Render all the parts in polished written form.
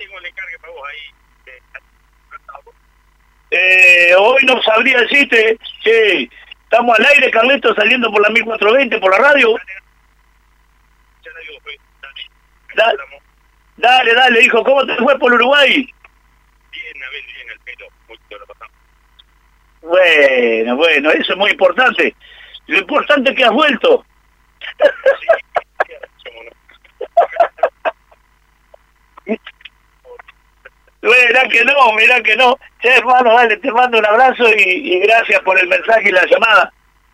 tengo el encargue para vos ahí. Hoy no sabría decirte, che, estamos al aire, Carleto, saliendo por la 1420 por la radio. Ya le digo, pues, Dale, hijo, ¿cómo te fue por Uruguay? Bien, Abel, bien, el pelo, mucho lo pasamos. Bueno, eso es muy importante. Lo importante es que has vuelto. Mirá que no. Che, hermano, dale, te mando un abrazo y gracias por el mensaje y la llamada.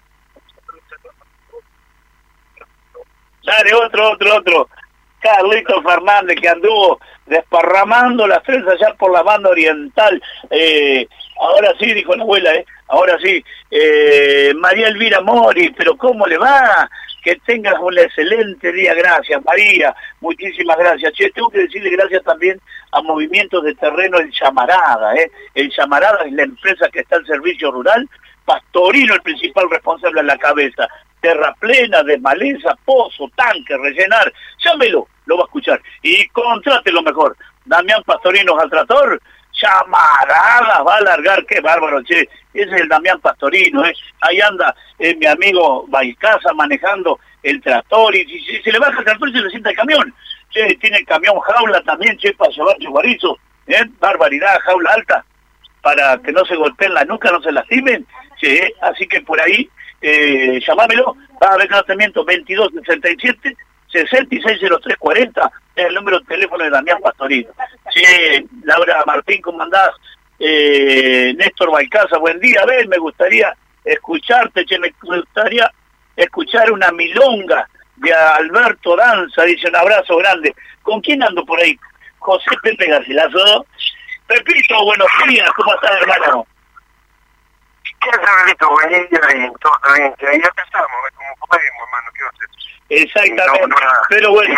Dale, otro. Carlito Fernández, que anduvo desparramando las trenzas allá por la banda oriental. Ahora sí, dijo la abuela, ahora sí. María Elvira Mori, pero ¿cómo le va? Que tengas un excelente día. Gracias, María. Muchísimas gracias. Che, tengo que decirle gracias también a Movimientos de Terreno El Llamarada. El Llamarada es la empresa que está al servicio rural. Pastorino, el principal responsable a la cabeza. Terra plena, de maleza, pozo, tanque, rellenar. Llámelo, lo va a escuchar. Y contrátelo mejor. Damián Pastorino al trator. Llamarada va a largar, qué bárbaro, che. Ese es el Damián Pastorino, Ahí anda mi amigo Baicasa manejando el tractor, y si se le baja el tractor se le sienta el camión. Che, tiene el camión jaula también, che, para llevar chubarizo, barbaridad, jaula alta, para que no se golpeen la nuca, no se lastimen, che, así que por ahí, llamámelo, va a ver que no te miento, 2267 660340, es el número de teléfono de Damián Pastorino. Che, Laura Martín, ¿cómo andás? Néstor Balcaza, buen día. Ven, me gustaría escucharte, che, me gustaría escuchar una milonga de Alberto Danza, dice, un abrazo grande. ¿Con quién ando por ahí? José Pepe Garcilaso. Pepito, buenos días, ¿cómo estás, hermano? ¿Qué haces, Alberto? Buen día y todo bien. Ahí ya empezamos, como podemos, hermano, ¿qué haces? Exactamente, pero bueno.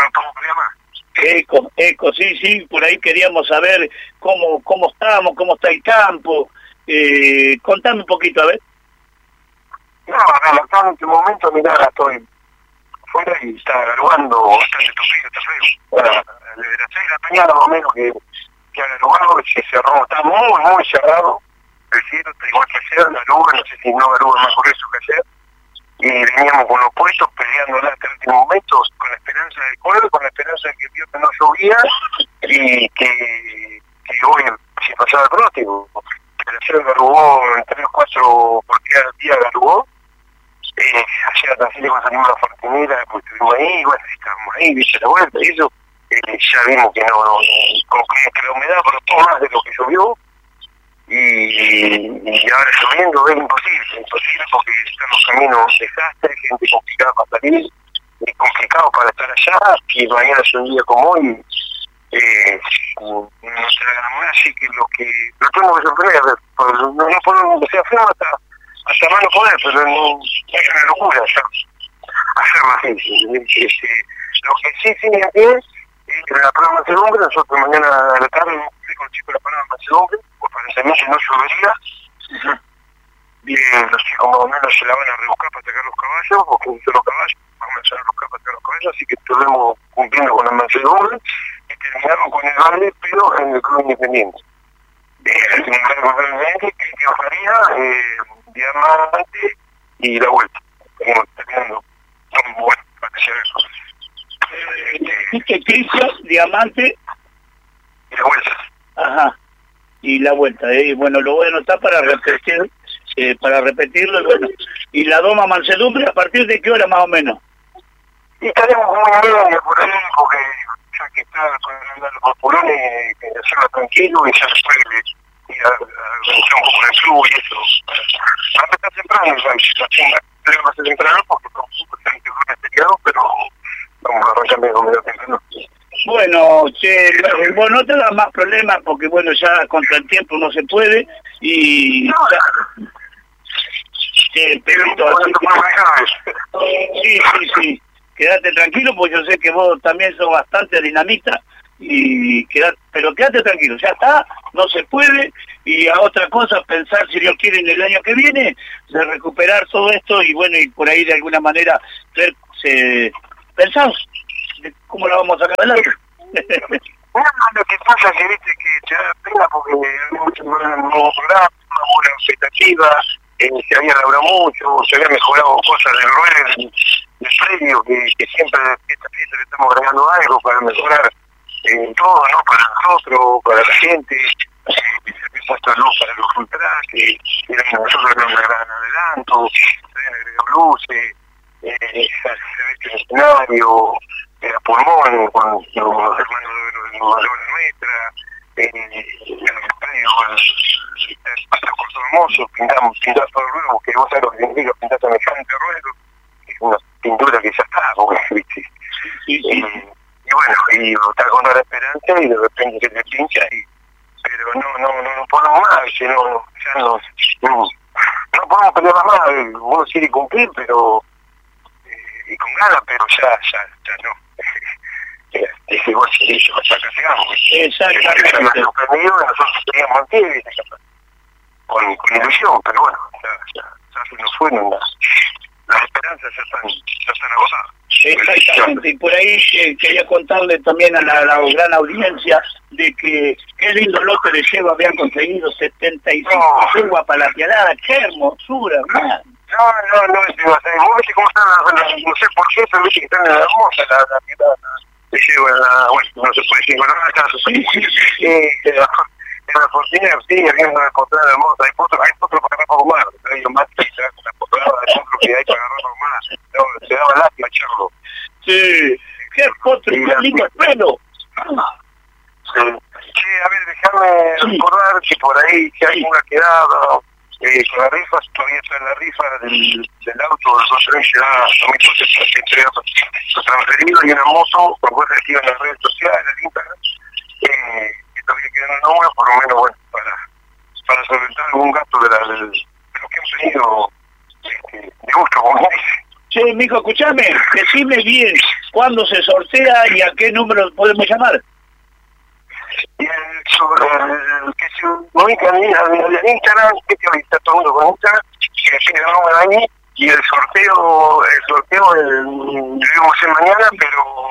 Eco, sí, por ahí queríamos saber cómo estamos, cómo está el campo. Contame un poquito, a ver. No, acá en este momento, mirá, estoy fuera y está garugando bastante tupido, está feo. Desde las 6 de la mañana, más o menos, que ha garugado, se cerró, está muy cerrado. El cielo está igual que ayer, garuga, no sé si no garuga más por eso que ayer. Y veníamos con los puestos peleando hasta el último momento, con la esperanza del cuadro, con la esperanza de que vio que no llovía y que hoy se pasaba el pronóstico. Pero ayer garugó en 3 o 4 por día garugó. Ayer también le salimos a la Fortinera, pues estuvimos ahí, bueno, estábamos ahí, dice la vuelta y eso. Ya vimos que no, como que la humedad brotó más de lo que llovió. Y ahora lloviendo es imposible porque están los caminos desastres, gente complicada para salir, es complicado para estar allá, y mañana es un día como hoy, no se la ganan más, así que lo tenemos que sorprender, no podemos que sea feo hasta más no poder, pero no, es una locura ya hacerlo así. Lo que sí sigue aquí es la prueba de mansedumbre. Nosotros mañana a la tarde vamos a cumplir con el chico de la prueba de mansedumbre, pues aparentemente no llovería. Bien, los chicos más o menos se la van a rebuscar para sacar los caballos, porque son los caballos, vamos a echar los para sacar los caballos, así que estuvimos cumpliendo con la mansedumbre y terminamos con el vale, pero en el club independiente. El club independiente que Faría, Diamante y la vuelta. Como terminando, son buenos para que sea eso. Cristian, Diamante y la vuelta. Ajá, y la vuelta, bueno, lo voy a anotar para repetirlo, y bueno, y la doma mansedumbre, ¿a partir de qué hora más o menos? Y estaremos muy bien por ahí, porque ya que está con los polones, que hacerlo tranquilo y ya después ir a organizar un poco el club y eso. Va a empezar temprano, tenemos que temprano porque tenemos que feriado, pero vamos a arrancar medio temprano. Bueno, che, no te da más problemas porque bueno, ya contra el tiempo no se puede y... No, Pedrito, sí, quédate tranquilo porque yo sé que vos también sos bastante dinamita pero quédate tranquilo, ya está, no se puede, y a otra cosa pensar, si Dios quiere, en el año que viene, de recuperar todo esto y bueno, y por ahí de alguna manera pensamos cómo la vamos a sacar adelante. Lo que pasa que viste que te da pena porque había mucho nuevo programa, buena expectativa, se había laburado mucho, se había mejorado cosas del rol del predio, que siempre de esta fiesta le estamos agregando algo para mejorar todo, ¿no? Para nosotros, para la gente, se había puesto luz para los ultras, que nosotros éramos un gran adelanto, se habían agregado luces, se ve que el escenario era pulmón con los hermanos de la nuestra, el predio pasa por todo hermoso, pintar todo el ruedo, que vos sabés lo que significa pintar semejante ruedo, es una pintura que ya está, ¿viste? Sí. Y bueno, y está con toda la esperanza y de repente se te pincha pero no podemos más, ya no podemos pelear más, uno quiere cumplir, pero y con ganas, pero ya no. Dice vos, ya llegamos. Exactamente. Nosotros teníamos mantener con ilusión, pero bueno, ya se nos fueron las esperanzas, ya están agotadas. Exactamente, y por ahí quería contarle también a la gran audiencia de que qué lindo lote de lleva habían conseguido 75 yeguas para la pialada, qué hermosura, hermano. No, vos viste cómo están, no sé por qué, pero viste que están hermosas la pialada. Te llevo bueno, no se puede decir, bueno, en la Fortuna, sí, había una posada hermosa, hay otro para agarrar poco más, hay más una posada de otro que hay para agarrar más, no, se daba lástima, Charlo. Sí, qué potro, qué lindo el pelo. Sí. Che, a ver, déjame recordar que por ahí que hay una quedada, con la rifa, todavía está en la rifa del auto, el 2 ya transferido y una moto, por cual reciben en las redes sociales, en Instagram, que todavía quedan un número, por lo menos, bueno, para solventar algún gasto de lo que hemos tenido de gusto, como dice. Che, mijo, escuchame, decime bien cuándo se sortea y a qué número podemos llamar. Y que se ubica en Instagram, que está todo el mundo con Instagram, que tiene el número ahí, y el sorteo lo íbamos a hacer mañana, pero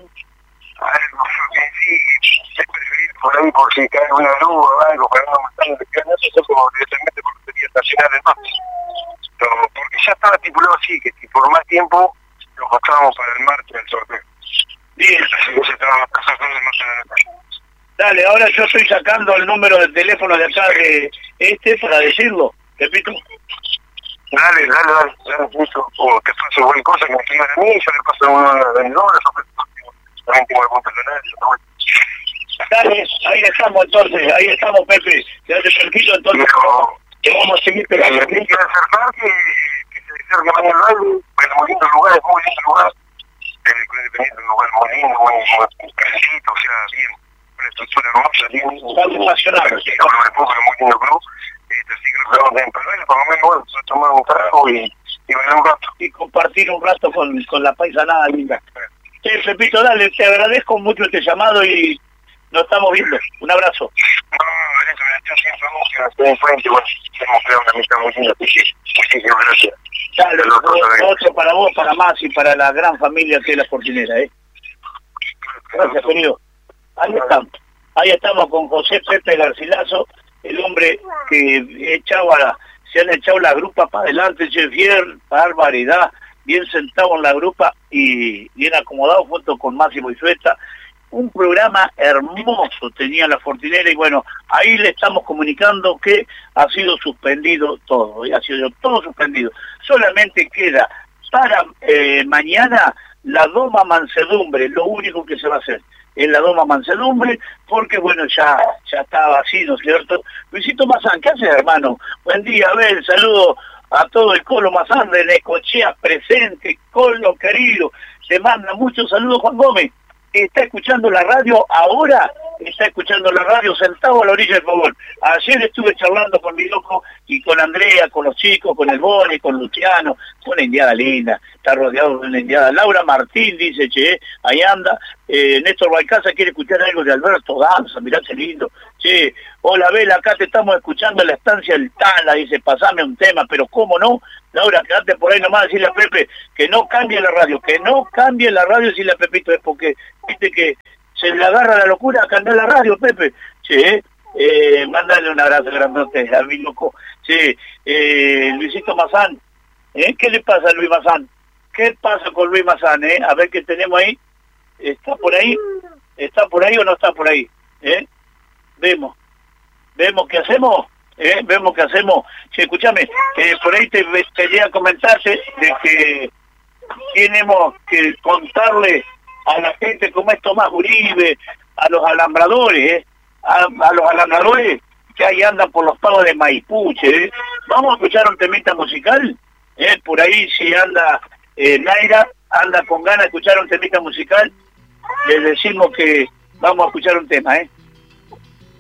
a ver, en sí es preferible por ahí por si cae una grúa o algo para no matar el piano, eso como directamente por lotería estacional del martes. Porque ya estaba estipulado así, que si por más tiempo lo pasábamos para el martes del sorteo. Bien. Así que se estaba pasando el martes de la noche. Dale, ahora yo estoy sacando el número del teléfono de acá de para decirlo, repito. Dale, listo. O te paso cualquier cosa que me escriban a mí, yo le paso a una vendedora, también tengo algún personal. Dale, ahí estamos, Pepe. Quédate tranquilo, entonces. Que vamos a seguir pegando. Quiero acertar que se acerque mañana al baile, bueno, muy lindo lugar, es muy lindo lugar. Independiente, un lugar muy lindo, muy calentito, o sea, bien. Una estructura hermosa, bien apasionado. Muy lindo club, así que lo vamos a tener para ver, por lo menos, bueno, a tomar un trago y bailar un rato. Y compartir un rato con la paisanada linda. Sí, Pepito, dale, te agradezco mucho este llamado y nos estamos viendo. Un abrazo. No, eso, yo siempre música, estoy enfrente, bueno, hemos creado una amistad muy linda, muchísimas gracias. Dale, otro para vos, para más y para la gran familia que es la Fortinera, Gracias, querido. Ahí estamos con José Pepe Garcilaso, el hombre que se han echado la grupa para adelante, Chefier, barbaridad, bien sentado en la grupa y bien acomodado junto con Máximo Izueta. Un programa hermoso tenía la Fortinera y bueno, ahí le estamos comunicando que ha sido suspendido todo, ha sido todo suspendido. Solamente queda para mañana la Doma Mansedumbre, lo único que se va a hacer es la Doma Mansedumbre, porque bueno, ya estaba así, ¿no es cierto? Luisito Mazán, ¿qué haces, hermano? Buen día, a ver, saludo a todo el Colo Mazán de Necochea presente, Colo querido, te manda muchos saludos Juan Gómez. Está escuchando la radio ahora, está escuchando la radio sentado a la orilla del fogón. Ayer estuve charlando con mi loco y con Andrea, con los chicos, con el Boni, con Luciano, una indiada linda, está rodeado de una indiada. Laura Martín dice, che, ahí anda. Néstor Balcaza quiere escuchar algo de Alberto Danza, mirá qué lindo. Che, hola Bela, acá te estamos escuchando en la estancia del Tala, dice, pasame un tema, pero cómo no. Laura, quedate por ahí nomás, decirle a Pepe que no cambie la radio, decirle a Pepito, es porque viste que se le agarra la locura a cambiar la radio, Pepe. Sí, mándale un abrazo grandote a mi loco. Sí, Luisito Mazán. ¿Qué le pasa a Luis Mazán? ¿Qué pasa con Luis Mazán? A ver qué tenemos ahí. ¿Está por ahí? ¿Está por ahí o no está por ahí? Vemos qué hacemos. Vemos qué hacemos. Sí, escúchame, por ahí te quería comentarte de que tenemos que contarle a la gente como es Tomás Uribe, a los alambradores, a los alambradores que ahí andan por los pagos de Maipuche. Vamos a escuchar un temita musical. Por ahí si anda Naira, anda con ganas de escuchar un temita musical, les decimos que vamos a escuchar un tema,